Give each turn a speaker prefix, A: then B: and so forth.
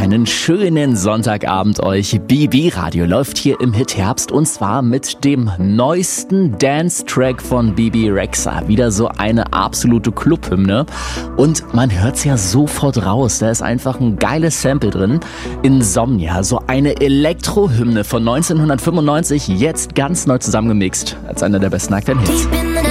A: Einen schönen Sonntagabend euch. BB Radio läuft hier im Hit Herbst und zwar mit dem neuesten Dance-Track von Bebe Rexha. Wieder so eine absolute Clubhymne und man hört's ja sofort raus. Da ist einfach ein geiles Sample drin. Insomnia, so eine Elektrohymne von 1995, jetzt ganz neu zusammengemixt als einer der besten aktuellen Hits.